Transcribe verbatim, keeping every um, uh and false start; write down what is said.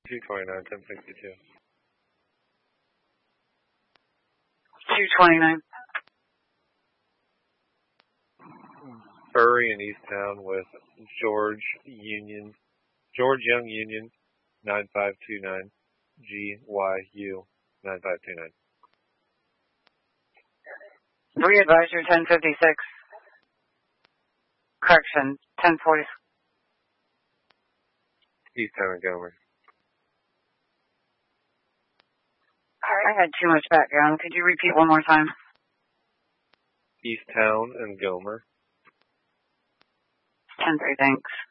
two twenty-nine, ten sixty-two. two twenty-nine. Furry in Easttown with George Union, George Young Union, nine five two nine, G Y U, nine five two nine. Three Advisor, ten fifty-six. Correction, ten forty. Easttown and Gomer. I had too much background. Could you repeat one more time? Easttown and Gomer. ten three, thanks.